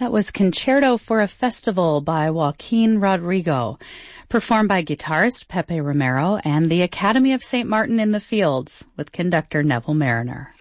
That was Concerto for a Festival by Joaquin Rodrigo, performed by guitarist Pepe Romero and the Academy of St. Martin in the Fields with conductor Neville Mariner.